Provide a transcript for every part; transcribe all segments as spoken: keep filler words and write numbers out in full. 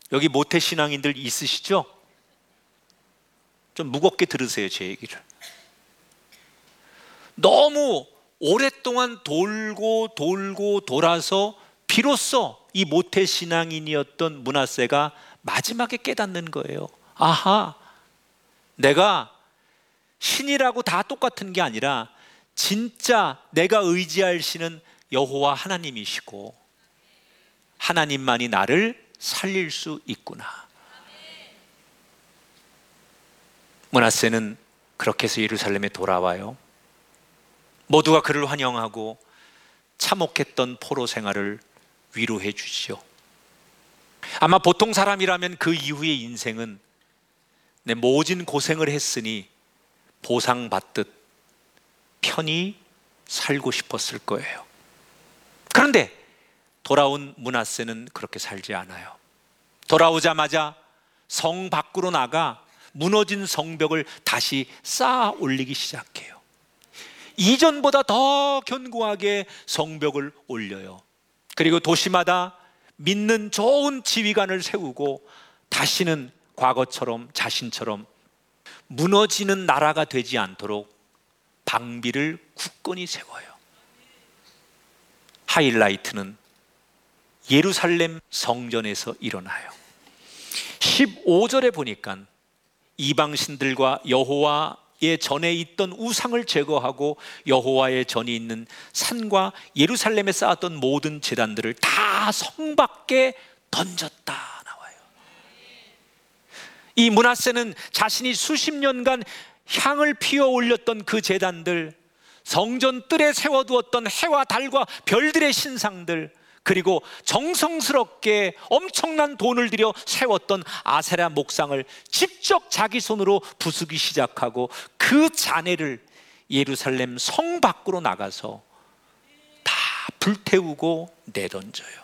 여기 모태신앙인들 있으시죠? 좀 무겁게 들으세요, 제 얘기를. 너무 오랫동안 돌고 돌고 돌아서 비로소 이 모태신앙인이었던 므낫세가 마지막에 깨닫는 거예요. 아하, 내가 신이라고 다 똑같은 게 아니라 진짜 내가 의지할 신은 여호와 하나님이시고 하나님만이 나를 살릴 수 있구나. 므낫세는 그렇게 해서 예루살렘에 돌아와요. 모두가 그를 환영하고 참혹했던 포로 생활을 위로해 주시오. 아마 보통 사람이라면 그 이후의 인생은 내 모진 고생을 했으니 보상받듯 편히 살고 싶었을 거예요. 그런데 돌아온 므낫세는 그렇게 살지 않아요. 돌아오자마자 성 밖으로 나가 무너진 성벽을 다시 쌓아 올리기 시작해요. 이전보다 더 견고하게 성벽을 올려요. 그리고 도시마다 믿는 좋은 지휘관을 세우고 다시는 과거처럼 자신처럼 무너지는 나라가 되지 않도록 방비를 굳건히 세워요. 하이라이트는 예루살렘 성전에서 일어나요. 십오 절에 보니까 이방신들과 여호와의 전에 있던 우상을 제거하고 여호와의 전이 있는 산과 예루살렘에 쌓았던 모든 제단들을 다 성 밖에 던졌다 나와요. 이 므낫세는 자신이 수십 년간 향을 피워 올렸던 그 제단들, 성전 뜰에 세워두었던 해와 달과 별들의 신상들, 그리고 정성스럽게 엄청난 돈을 들여 세웠던 아세라 목상을 직접 자기 손으로 부수기 시작하고 그 잔해를 예루살렘 성 밖으로 나가서 다 불태우고 내던져요.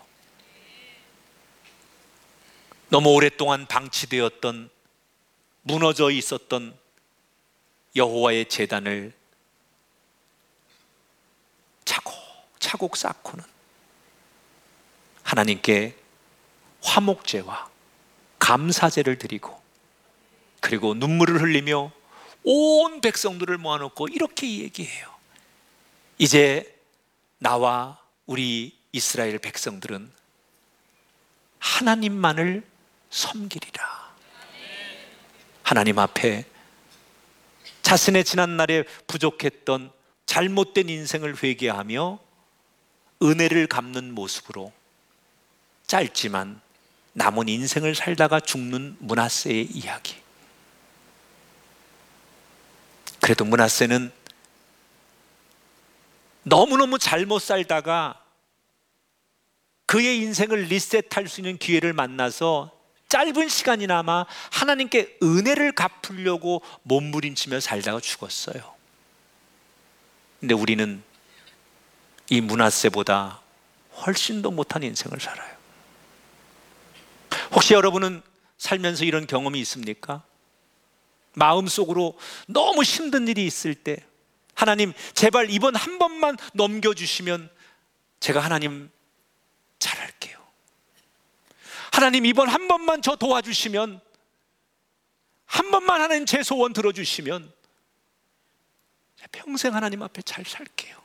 너무 오랫동안 방치되었던, 무너져 있었던 여호와의 제단을 차곡차곡 쌓고는 하나님께 화목제와 감사제를 드리고, 그리고 눈물을 흘리며 온 백성들을 모아놓고 이렇게 얘기해요. 이제 나와 우리 이스라엘 백성들은 하나님만을 섬기리라. 하나님 앞에 자신의 지난날에 부족했던 잘못된 인생을 회개하며 은혜를 갚는 모습으로 짧지만 남은 인생을 살다가 죽는 므낫세의 이야기. 그래도 므낫세는 너무너무 잘못 살다가 그의 인생을 리셋할 수 있는 기회를 만나서 짧은 시간이나마 하나님께 은혜를 갚으려고 몸부림치며 살다가 죽었어요. 근데 우리는 이 므낫세보다 훨씬 더 못한 인생을 살아요. 혹시 여러분은 살면서 이런 경험이 있습니까? 마음속으로 너무 힘든 일이 있을 때 하나님 제발 이번 한 번만 넘겨주시면 제가 하나님 잘할게요. 하나님 이번 한 번만 저 도와주시면, 한 번만 하나님 제 소원 들어주시면 평생 하나님 앞에 잘 살게요.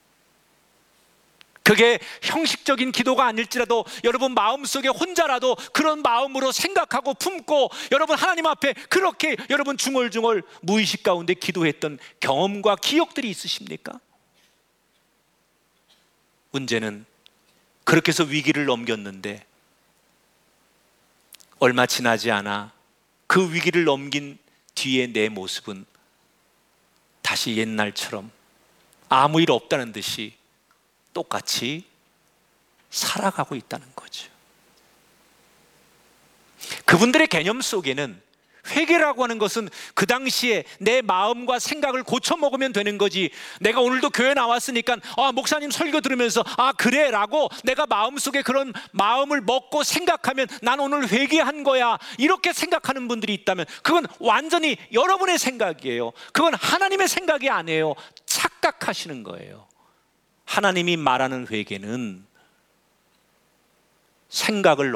그게 형식적인 기도가 아닐지라도 여러분 마음속에 혼자라도 그런 마음으로 생각하고 품고 여러분 하나님 앞에 그렇게 여러분 중얼중얼 무의식 가운데 기도했던 경험과 기억들이 있으십니까? 문제는 그렇게 해서 위기를 넘겼는데 얼마 지나지 않아 그 위기를 넘긴 뒤에 내 모습은 다시 옛날처럼 아무 일 없다는 듯이 똑같이 살아가고 있다는 거죠. 그분들의 개념 속에는 회개라고 하는 것은 그 당시에 내 마음과 생각을 고쳐먹으면 되는 거지, 내가 오늘도 교회 나왔으니까 아, 목사님 설교 들으면서 아 그래 라고 내가 마음속에 그런 마음을 먹고 생각하면 난 오늘 회개한 거야 이렇게 생각하는 분들이 있다면 그건 완전히 여러분의 생각이에요. 그건 하나님의 생각이 아니에요. 착각하시는 거예요. 하나님이 말하는 회개는 생각을